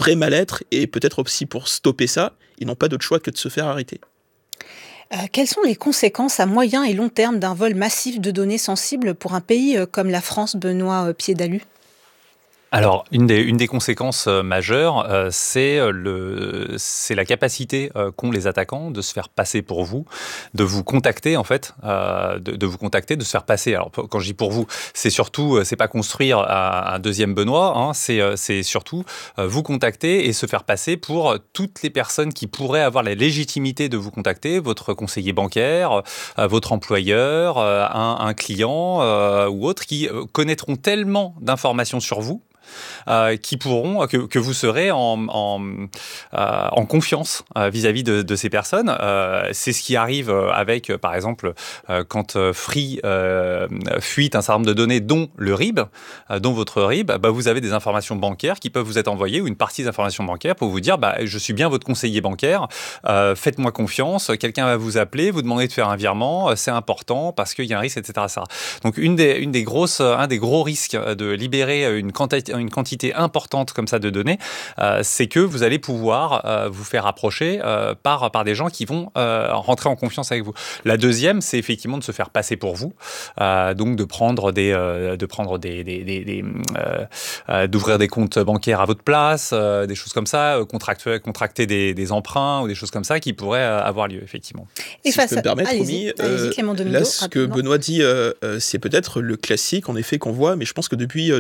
vrai mal-être, et peut-être aussi pour stopper ça, ils n'ont pas d'autre choix que de se faire arrêter. Quelles sont les conséquences à moyen et long terme d'un vol massif de données sensibles pour un pays comme la France, Benoît Piédalu? Alors, une des conséquences majeures, c'est la capacité qu'ont les attaquants de se faire passer pour vous, de vous contacter en fait, de vous contacter, de se faire passer. Alors, quand je dis pour vous, c'est surtout, c'est pas construire un deuxième Benoît, hein, c'est surtout vous contacter et se faire passer pour toutes les personnes qui pourraient avoir la légitimité de vous contacter, votre conseiller bancaire, votre employeur, un client ou autre, qui connaîtront tellement d'informations sur vous qui pourront, que vous serez en confiance vis-à-vis de ces personnes. C'est ce qui arrive avec, par exemple, quand Free fuite un certain nombre de données, dont le RIB, dont votre RIB, vous avez des informations bancaires qui peuvent vous être envoyées, ou une partie des informations bancaires pour vous dire je suis bien votre conseiller bancaire, faites-moi confiance, quelqu'un va vous appeler, vous demander de faire un virement, c'est important parce qu'il y a un risque, etc. Donc un des gros risques de libérer une quantité importante comme ça de données, c'est que vous allez pouvoir vous faire approcher par des gens qui vont rentrer en confiance avec vous. La deuxième, c'est effectivement de se faire passer pour vous, donc d'ouvrir des comptes bancaires à votre place, des choses comme ça, contracter des emprunts ou des choses comme ça qui pourraient avoir lieu, effectivement. Et si je peux me permettre, Romy, Clément Domingo, là, ce que Benoît dit, c'est peut-être le classique, en effet, qu'on voit, mais je pense que depuis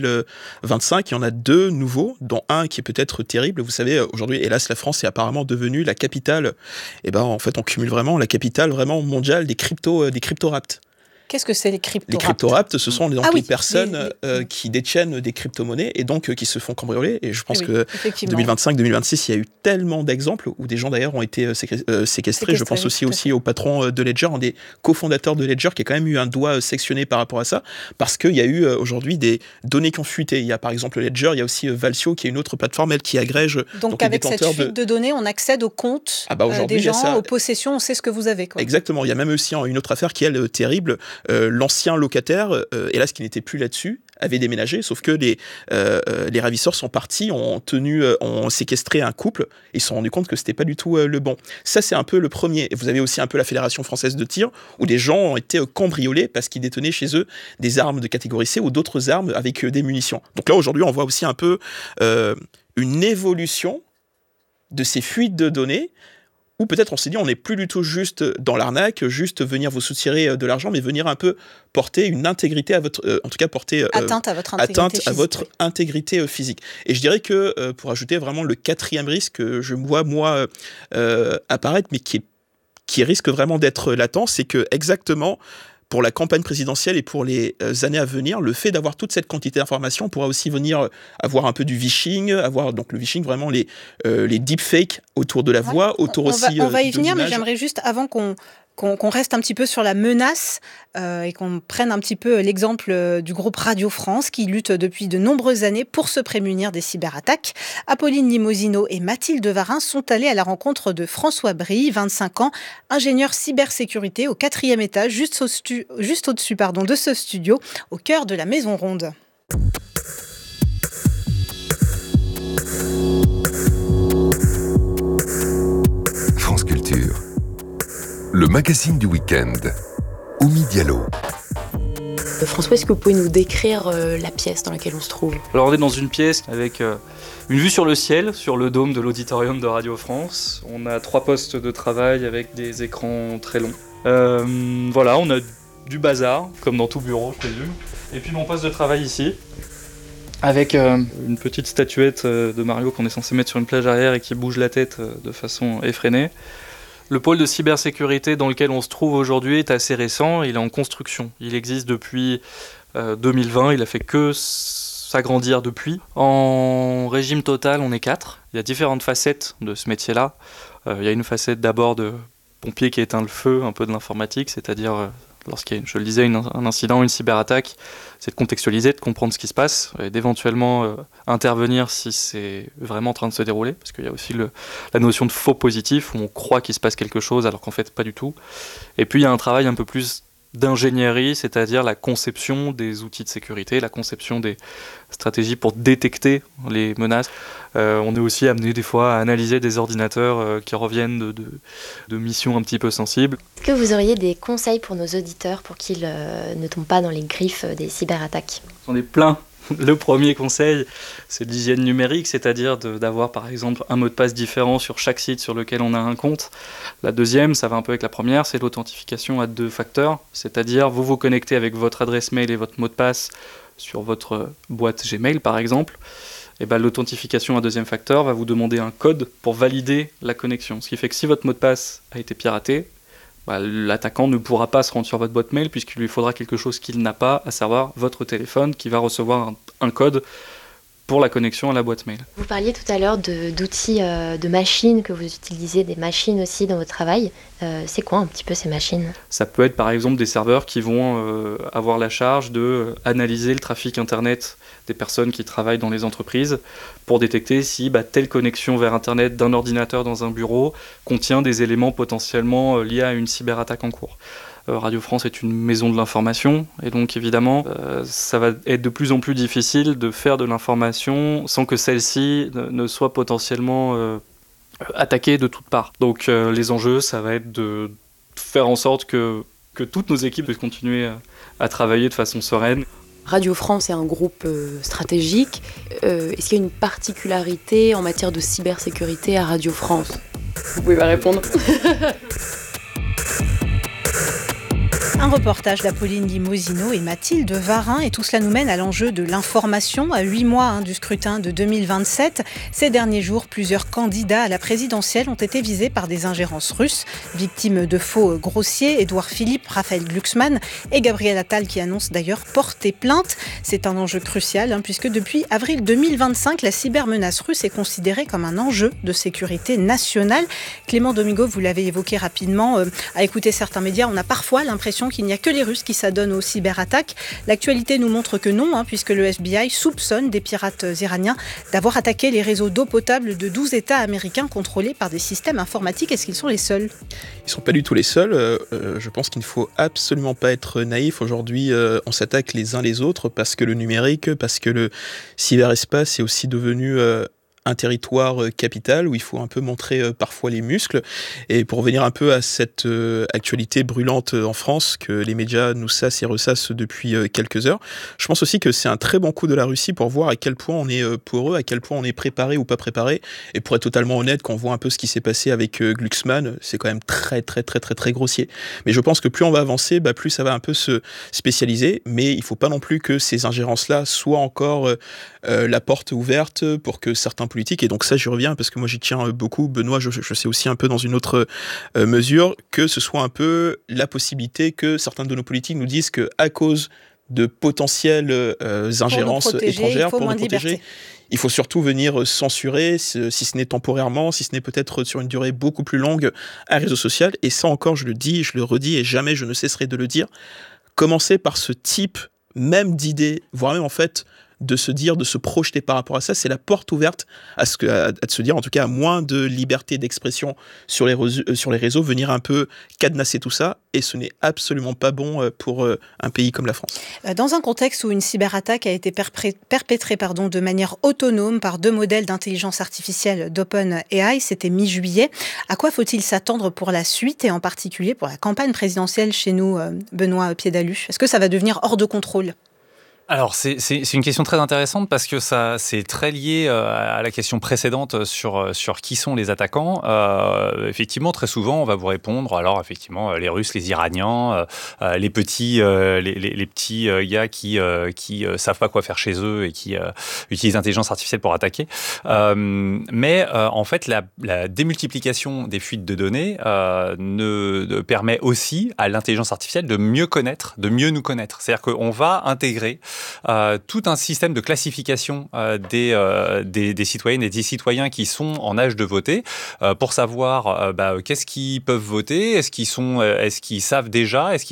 2025, il y en a deux nouveaux, dont un qui est peut-être terrible. Vous savez, aujourd'hui, hélas, la France est apparemment devenue la capitale, en fait, on cumule vraiment la capitale vraiment mondiale des crypto-rapts. Qu'est-ce que c'est les crypto-rapts ? Les crypto-rapts, ce sont les personnes qui détiennent des crypto-monnaies et donc qui se font cambrioler. Et je pense que 2025-2026, il y a eu tellement d'exemples où des gens d'ailleurs ont été séquestrés. Je pense aussi au patron de Ledger, un des cofondateurs de Ledger, qui a quand même eu un doigt sectionné par rapport à ça, parce qu'il y a eu aujourd'hui des données qui ont fuité. Il y a par exemple Ledger, il y a aussi Valsio, qui est une autre plateforme, elle, qui agrège. Donc avec cette fuite de données, on accède aux comptes des gens, aux possessions, on sait ce que vous avez. Exactement. Il y a même aussi une autre affaire qui est terrible. L'ancien locataire, hélas qui n'était plus là-dessus, avait déménagé, sauf que les ravisseurs sont partis, ont séquestré un couple, et ils se sont rendus compte que c'était pas du tout le bon. Ça, c'est un peu le premier. Et vous avez aussi un peu la Fédération française de tir, où des gens ont été cambriolés parce qu'ils détenaient chez eux des armes de catégorie C ou d'autres armes avec des munitions. Donc là, aujourd'hui, on voit aussi un peu une évolution de ces fuites de données, ou peut-être on s'est dit on n'est plus du tout juste dans l'arnaque, juste venir vous soutirer de l'argent, mais venir un peu porter une intégrité à votre, en tout cas porter atteinte à votre intégrité physique. Et je dirais que pour ajouter vraiment le quatrième risque que je vois moi apparaître, mais qui risque vraiment d'être latent, c'est que exactement pour la campagne présidentielle et pour les années à venir, le fait d'avoir toute cette quantité d'informations pourra aussi venir avoir un peu du vishing, avoir donc le vishing, vraiment les deepfakes autour de la voix, autour aussi on va y venir, mais j'aimerais juste, avant qu'on reste un petit peu sur la menace et qu'on prenne un petit peu l'exemple du groupe Radio France qui lutte depuis de nombreuses années pour se prémunir des cyberattaques. Apolline Limosino et Mathilde Varin sont allées à la rencontre de François Brie, 25 ans, ingénieur cybersécurité au 4e étage, juste au-dessus de ce studio, au cœur de la Maison Ronde. France Culture. Le magazine du week-end. Oumi Diallo. François, est-ce que vous pouvez nous décrire la pièce dans laquelle on se trouve ? Alors on est dans une pièce avec une vue sur le ciel, sur le dôme de l'auditorium de Radio France. On a 3 postes de travail avec des écrans très longs. Voilà, on a du bazar, comme dans tout bureau, je présume. Et puis mon poste de travail ici, avec une petite statuette de Mario qu'on est censé mettre sur une plage arrière et qui bouge la tête de façon effrénée. Le pôle de cybersécurité dans lequel on se trouve aujourd'hui est assez récent, il est en construction. Il existe depuis 2020, il a fait que s'agrandir depuis. En régime total, on est 4. Il y a différentes facettes de ce métier-là. Il y a une facette d'abord de pompier qui éteint le feu, un peu de l'informatique, c'est-à-dire lorsqu'il y a, je le disais, un incident, une cyberattaque, c'est de contextualiser, de comprendre ce qui se passe et d'éventuellement intervenir si c'est vraiment en train de se dérouler, parce qu'il y a aussi la notion de faux positif où on croit qu'il se passe quelque chose alors qu'en fait pas du tout. Et puis il y a un travail un peu plus d'ingénierie, c'est-à-dire la conception des outils de sécurité, la conception des stratégies pour détecter les menaces. On est aussi amené des fois à analyser des ordinateurs qui reviennent de missions un petit peu sensibles. Est-ce que vous auriez des conseils pour nos auditeurs pour qu'ils ne tombent pas dans les griffes des cyberattaques ? J'en ai plein. Le premier conseil, c'est l'hygiène numérique, c'est-à-dire d'avoir par exemple un mot de passe différent sur chaque site sur lequel on a un compte. La deuxième, ça va un peu avec la première, c'est l'authentification à 2 facteurs, c'est-à-dire vous vous connectez avec votre adresse mail et votre mot de passe sur votre boîte Gmail par exemple. Et l'authentification à 2e facteur va vous demander un code pour valider la connexion. Ce qui fait que si votre mot de passe a été piraté, l'attaquant ne pourra pas se rendre sur votre boîte mail puisqu'il lui faudra quelque chose qu'il n'a pas, à savoir votre téléphone qui va recevoir un code pour la connexion à la boîte mail. Vous parliez tout à l'heure d'outils, de machines que vous utilisez, des machines aussi dans votre travail. C'est quoi un petit peu ces machines ? Ça peut être par exemple des serveurs qui vont avoir la charge d'analyser le trafic Internet des personnes qui travaillent dans les entreprises pour détecter si telle connexion vers Internet d'un ordinateur dans un bureau contient des éléments potentiellement liés à une cyberattaque en cours. Radio France est une maison de l'information et donc évidemment ça va être de plus en plus difficile de faire de l'information sans que celle-ci ne soit potentiellement attaquée de toutes parts. Donc les enjeux, ça va être de faire en sorte que toutes nos équipes puissent continuer à travailler de façon sereine. Radio France est un groupe stratégique. Est-ce qu'il y a une particularité en matière de cybersécurité à Radio France ? Vous pouvez pas répondre. Un reportage d'Apolline Limosino et Mathilde Varin, et tout cela nous mène à l'enjeu de l'information. À 8 mois du scrutin de 2027, ces derniers jours, plusieurs candidats à la présidentielle ont été visés par des ingérences russes. Victimes de faux grossiers, Édouard Philippe, Raphaël Glucksmann et Gabriel Attal qui annoncent d'ailleurs porter plainte. C'est un enjeu crucial puisque depuis avril 2025, la cybermenace russe est considérée comme un enjeu de sécurité nationale. Clément Domingo, vous l'avez évoqué rapidement, à écouter certains médias, on a parfois l'impression qu'il n'y a que les Russes qui s'adonnent aux cyberattaques. L'actualité nous montre que non, puisque le FBI soupçonne des pirates iraniens d'avoir attaqué les réseaux d'eau potable de 12 États américains contrôlés par des systèmes informatiques. Est-ce qu'ils sont les seuls ? Ils ne sont pas du tout les seuls. Je pense qu'il ne faut absolument pas être naïf. Aujourd'hui, on s'attaque les uns les autres parce que le numérique, parce que le cyberespace est aussi devenu un territoire capital où il faut un peu montrer parfois les muscles. Et pour revenir un peu à cette actualité brûlante en France que les médias nous sassent et ressassent depuis quelques heures, je pense aussi que c'est un très bon coup de la Russie pour voir à quel point on est poreux, à quel point on est préparé ou pas préparé. Et pour être totalement honnête, quand on voit un peu ce qui s'est passé avec Glucksmann, c'est quand même très grossier. Mais je pense que plus on va avancer, plus ça va un peu se spécialiser. Mais il ne faut pas non plus que ces ingérences-là soient encore la porte ouverte pour que certains politiques, et donc ça j'y reviens parce que moi j'y tiens beaucoup, Benoît, je sais aussi un peu dans une autre mesure, que ce soit un peu la possibilité que certains de nos politiques nous disent qu'à cause de potentielles ingérences étrangères, pour nous protéger, il faut surtout venir censurer, si ce n'est temporairement, si ce n'est peut-être sur une durée beaucoup plus longue, un réseau social. Et ça encore, je le dis, je le redis, et jamais je ne cesserai de le dire, commencer par ce type même d'idées, voire même en fait de se dire, de se projeter par rapport à ça, c'est la porte ouverte à de se dire, en tout cas, à moins de liberté d'expression sur les réseaux, venir un peu cadenasser tout ça, et ce n'est absolument pas bon pour un pays comme la France. Dans un contexte où une cyberattaque a été perpétrée de manière autonome par 2 modèles d'intelligence artificielle d'OpenAI, c'était mi-juillet, à quoi faut-il s'attendre pour la suite, et en particulier pour la campagne présidentielle chez nous, Benoît Piédalu ? Est-ce que ça va devenir hors de contrôle ? Alors, c'est une question très intéressante parce que c'est très lié à la question précédente sur qui sont les attaquants. Effectivement, très souvent, on va vous répondre, alors effectivement, les Russes, les Iraniens, les petits gars qui savent pas quoi faire chez eux et qui utilisent l'intelligence artificielle pour attaquer. Mais en fait, la démultiplication des fuites de données ne permet aussi à l'intelligence artificielle de mieux nous connaître. C'est-à-dire qu'on va intégrer tout un système de classification des citoyennes et des citoyens qui sont en âge de voter pour savoir qu'est-ce qu'ils peuvent voter, est-ce qu'ils savent déjà, est-ce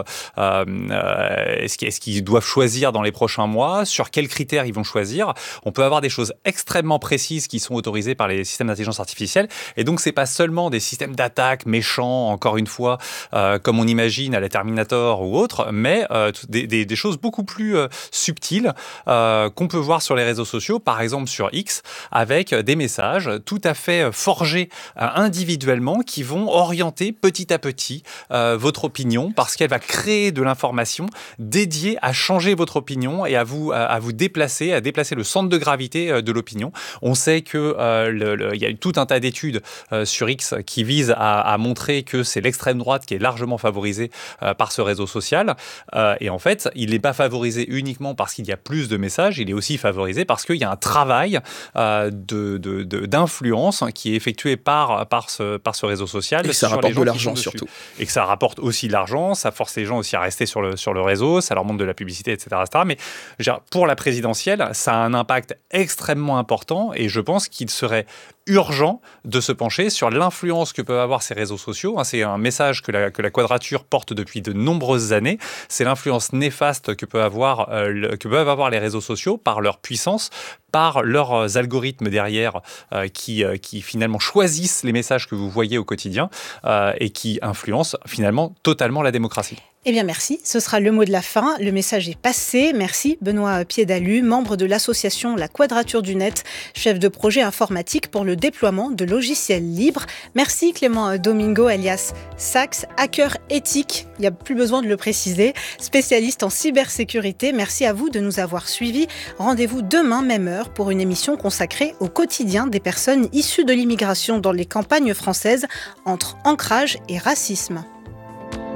qu'ils doivent choisir dans les prochains mois, sur quels critères ils vont choisir. On peut avoir des choses extrêmement précises qui sont autorisées par les systèmes d'intelligence artificielle. Et donc, c'est pas seulement des systèmes d'attaque méchants, encore une fois, comme on imagine à la Terminator ou autre, mais des choses beaucoup plus subtiles qu'on peut voir sur les réseaux sociaux, par exemple sur X, avec des messages tout à fait forgés individuellement qui vont orienter petit à petit votre opinion parce qu'elle va créer de l'information dédiée à changer votre opinion et à vous déplacer, à déplacer le centre de gravité de l'opinion. On sait que il y a eu tout un tas d'études sur X qui visent à montrer que c'est l'extrême droite qui est largement favorisée par ce réseau social. Et en fait, il n'est pas favorisé uniquement parce qu'il y a plus de messages, il est aussi favorisé parce qu'il y a un travail d'influence qui est effectué par ce réseau social. Et que ça rapporte de l'argent surtout. Et que ça rapporte aussi de l'argent, ça force les gens aussi à rester sur le réseau, ça leur montre de la publicité, etc. Mais pour la présidentielle, ça a un impact extrêmement important et je pense qu'il serait urgent de se pencher sur l'influence que peuvent avoir ces réseaux sociaux. C'est un message que la Quadrature porte depuis de nombreuses années. C'est l'influence néfaste que peuvent avoir les réseaux sociaux par leur puissance, par leurs algorithmes derrière qui finalement choisissent les messages que vous voyez au quotidien et qui influencent finalement totalement la démocratie. Eh bien merci, ce sera le mot de la fin. Le message est passé. Merci Benoît Piédalu, membre de l'association La Quadrature du Net, chef de projet informatique pour le déploiement de logiciels libres. Merci Clément Domingo alias Sax, hacker éthique, il n'y a plus besoin de le préciser, spécialiste en cybersécurité. Merci à vous de nous avoir suivis. Rendez-vous demain, même heure, pour une émission consacrée au quotidien des personnes issues de l'immigration dans les campagnes françaises entre ancrage et racisme.